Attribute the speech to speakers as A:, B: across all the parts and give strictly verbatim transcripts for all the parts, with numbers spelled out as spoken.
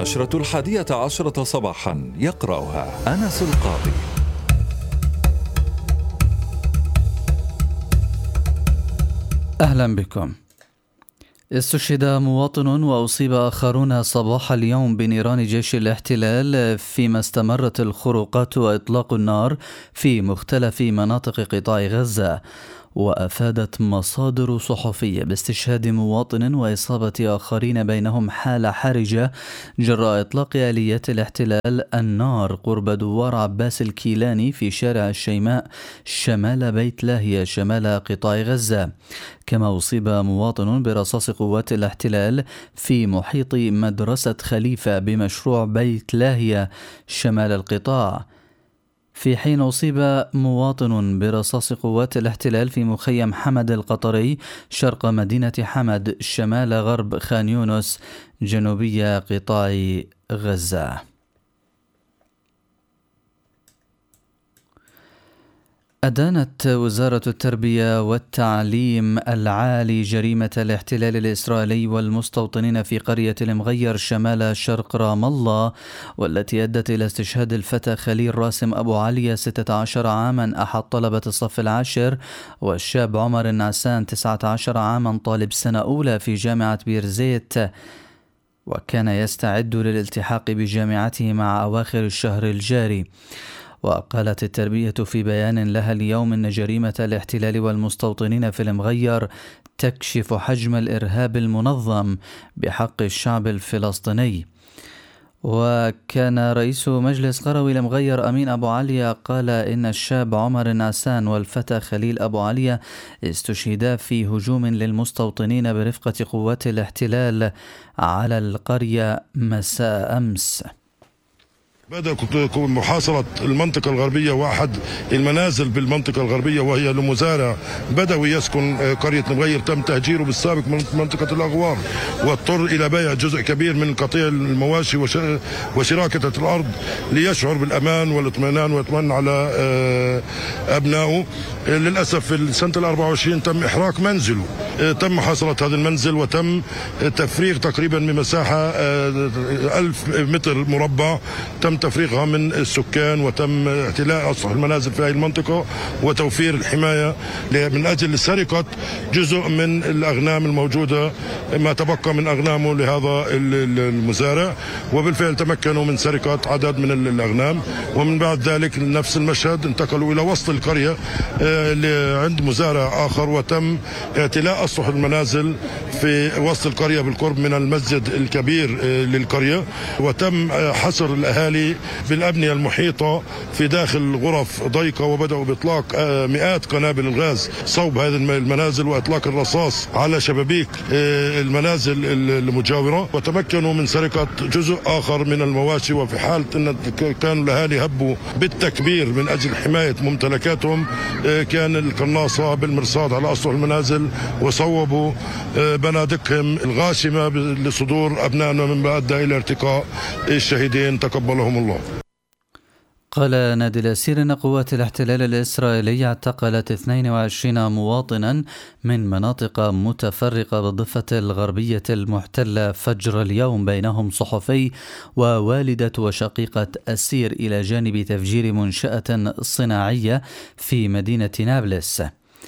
A: النشرة الحادية عشرة صباحا، يقرأها أنس القاضي.
B: أهلا بكم. استشهد مواطن وأصيب آخرون صباح اليوم بنيران جيش الاحتلال فيما استمرت الخروقات وإطلاق النار في مختلف مناطق قطاع غزة. وأفادت مصادر صحفية باستشهاد مواطن وإصابة آخرين بينهم حالة حرجة جراء إطلاق آليات الاحتلال النار قرب دوار عباس الكيلاني في شارع الشيماء شمال بيت لاهيا شمال قطاع غزة. كما أصيب مواطن برصاص قوات الاحتلال في محيط مدرسة خليفة بمشروع بيت لاهيا شمال القطاع، في حين أصيب مواطن برصاص قوات الاحتلال في مخيم حمد القطري شرق مدينة حمد شمال غرب خان يونس جنوبي قطاع غزة. أدانت وزارة التربية والتعليم العالي جريمة الاحتلال الإسرائيلي والمستوطنين في قرية المغير شمال شرق رام الله، والتي أدت إلى استشهاد الفتى خليل راسم أبو علي ستة عشر عاما أحد طلبة الصف العاشر، والشاب عمر النعسان تسعة عشر عاما طالب سنة أولى في جامعة بيرزيت، وكان يستعد للالتحاق بجامعته مع أواخر الشهر الجاري. وقالت التربية في بيان لها اليوم إن جريمة الاحتلال والمستوطنين في المغير تكشف حجم الإرهاب المنظم بحق الشعب الفلسطيني. وكان رئيس مجلس قروي المغير أمين أبو علي قال إن الشاب عمر النعسان والفتى خليل أبو علي استشهدا في هجوم للمستوطنين برفقة قوات الاحتلال على القرية مساء أمس.
C: بدأ محاصرة المنطقة الغربية وأحد المنازل بالمنطقة الغربية وهي لمزارع بدوي يسكن قرية المغير تم تهجيره بالسابق من منطقة الأغوار، واضطر إلى بيع جزء كبير من قطيع المواشي وشراكة الأرض ليشعر بالأمان والاطمئنان ويطمئن على أبنائه. للأسف في سنة الأربعة وعشرين تم إحراق منزله، تم محاصرة هذا المنزل وتم تفريغ تقريبا من مساحة ألف متر مربع، تم تفريغها من السكان وتم احتلاء أسطح المنازل في هذه المنطقة وتوفير الحماية من أجل سرقة جزء من الأغنام الموجودة، ما تبقى من أغنامه لهذا المزارع، وبالفعل تمكنوا من سرقة عدد من الأغنام. ومن بعد ذلك نفس المشهد انتقلوا إلى وسط القرية عند مزارع آخر وتم اعتلاء أسطح المنازل في وسط القرية بالقرب من المسجد الكبير للقرية، وتم حصر الأهالي بالأبنية المحيطة في داخل غرف ضيقة، وبدأوا بإطلاق مئات قنابل الغاز صوب هذه المنازل وإطلاق الرصاص على شبابيك المنازل المجاورة، وتمكنوا من سرقة جزء آخر من المواشي. وفي حالة أن كانوا الأهالي هبوا بالتكبير من أجل حماية ممتلكاتهم، كان القناصة بالمرصاد على أسطح المنازل وصوبوا بنادقهم الغاشمة لصدور أبنائنا، مما أدى إلى ارتقاء الشهيدين تقبلهم الله.
B: قال نادي الأسير أن قوات الاحتلال الإسرائيلي اعتقلت اثنين وعشرين مواطنا من مناطق متفرقة بالضفة الغربية المحتلة فجر اليوم، بينهم صحفي ووالدة وشقيقة أسير، إلى جانب تفجير منشأة صناعية في مدينة نابلس.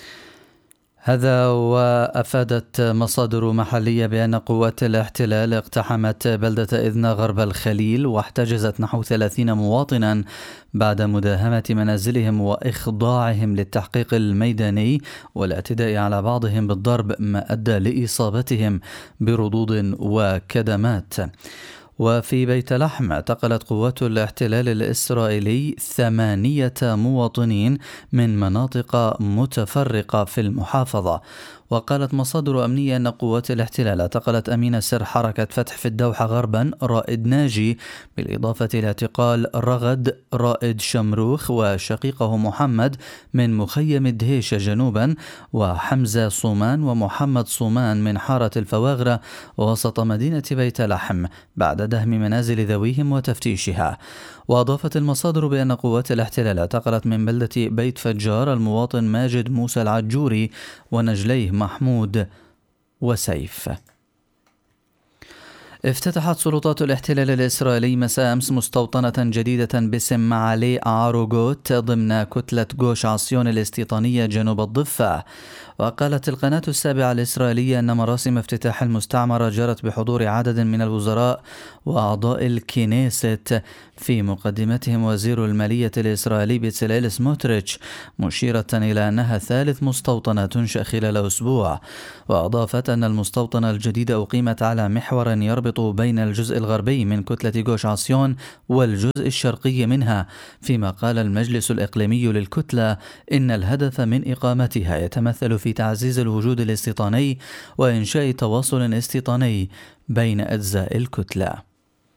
B: هذا وأفادت مصادر محلية بأن قوات الاحتلال اقتحمت بلدة إذنا غرب الخليل واحتجزت نحو ثلاثين مواطنا بعد مداهمة منازلهم وإخضاعهم للتحقيق الميداني والاعتداء على بعضهم بالضرب، ما أدى لإصابتهم بردود وكدمات. وفي بيت لحم اعتقلت قوات الاحتلال الإسرائيلي ثمانية مواطنين من مناطق متفرقة في المحافظة. وقالت مصادر أمنية أن قوات الاحتلال اعتقلت أمين سر حركة فتح في الدوحة غربا رائد ناجي، بالإضافة إلى اعتقال رغد رائد شمروخ وشقيقه محمد من مخيم الدهيشة جنوبا، وحمزة صومان ومحمد صومان من حارة الفواغرة وسط مدينة بيت لحم، بعد دهم منازل ذويهم وتفتيشها. وأضافت المصادر بأن قوات الاحتلال اعتقلت من بلدة بيت فجار المواطن ماجد موسى العجوري ونجليه محمود وسيف. افتتحت سلطات الاحتلال الإسرائيلي مساء أمس مستوطنة جديدة باسم معالي عاروغوت ضمن كتلة جوش عصيون الاستيطانية جنوب الضفة. وقالت القناة السابعة الإسرائيلية أن مراسم افتتاح المستعمرة جرت بحضور عدد من الوزراء وأعضاء الكنيست، في مقدمتهم وزير المالية الإسرائيلي بيتسليل سموتريتش، مشيرة إلى أنها ثالث مستوطنة تنشأ خلال أسبوع. وأضافت أن المستوطنة الجديدة أقيمت على محور يربط بين الجزء الغربي من كتلة جوش عصيون والجزء الشرقي منها، فيما قال المجلس الإقليمي للكتلة إن الهدف من إقامتها يتمثل في تعزيز الوجود الاستيطاني وإنشاء تواصل استيطاني بين أجزاء الكتلة.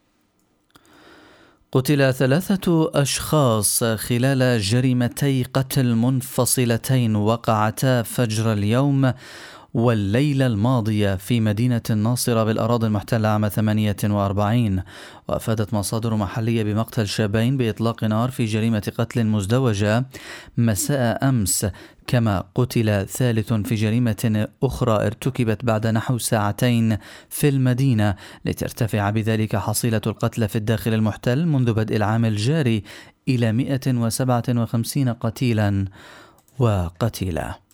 B: قتل ثلاثة أشخاص خلال جريمتي قتل منفصلتين وقعتا فجر اليوم والليلة الماضية في مدينة الناصرة بالأراضي المحتلة عام ثمانية وأربعين. وأفادت مصادر محلية بمقتل شابين بإطلاق نار في جريمة قتل مزدوجة مساء أمس، كما قتل ثالث في جريمة أخرى ارتكبت بعد نحو ساعتين في المدينة، لترتفع بذلك حصيلة القتلى في الداخل المحتل منذ بدء العام الجاري إلى مئة وسبعة وخمسين قتيلا وقتيلا.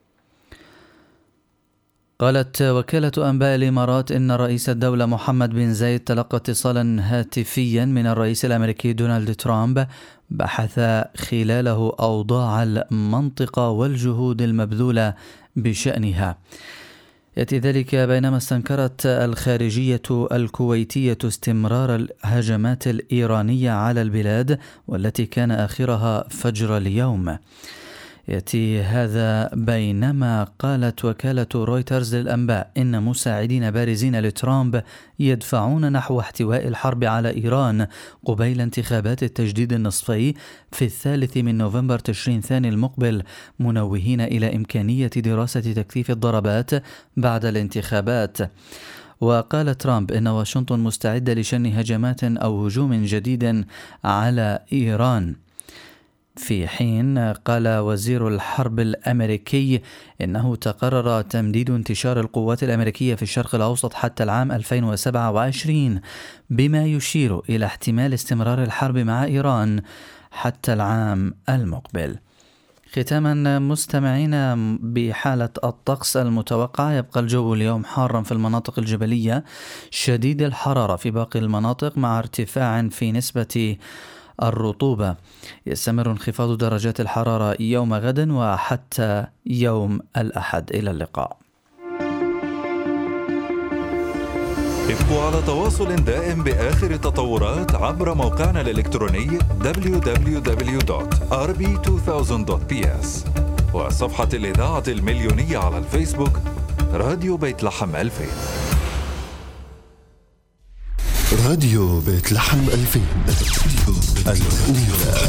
B: قالت وكالة أنباء الإمارات إن رئيس الدولة محمد بن زايد تلقى اتصالا هاتفيا من الرئيس الأمريكي دونالد ترامب بحث خلاله أوضاع المنطقة والجهود المبذولة بشأنها. يأتي ذلك بينما استنكرت الخارجية الكويتية استمرار الهجمات الإيرانية على البلاد والتي كان آخرها فجر اليوم. يأتي هذا بينما قالت وكالة رويترز للأنباء إن مساعدين بارزين لترامب يدفعون نحو احتواء الحرب على إيران قبيل انتخابات التجديد النصفي في الثالث من نوفمبر تشرين ثاني المقبل، منوهين إلى إمكانية دراسة تكثيف الضربات بعد الانتخابات. وقال ترامب إن واشنطن مستعدة لشن هجمات أو هجوم جديد على إيران، في حين قال وزير الحرب الأمريكي إنه تقرر تمديد انتشار القوات الأمريكية في الشرق الأوسط حتى العام ألفين وسبعة وعشرين، بما يشير إلى احتمال استمرار الحرب مع إيران حتى العام المقبل. ختاما مستمعين، بحالة الطقس المتوقع يبقى الجو اليوم حارا في المناطق الجبلية، شديد الحرارة في باقي المناطق مع ارتفاع في نسبة الرطوبة. يستمر انخفاض درجات الحرارة يوم غد وحتى يوم الأحد. إلى اللقاء.
A: ابقوا على تواصل دائم بآخر التطورات عبر موقعنا الإلكتروني دبليو دبليو دبليو دوت آر بي ألفين دوت بي إس وصفحة الإذاعة المليونية على الفيسبوك راديو بيت لحم ألفين.
D: راديو بيت لحم ألفين الأولى.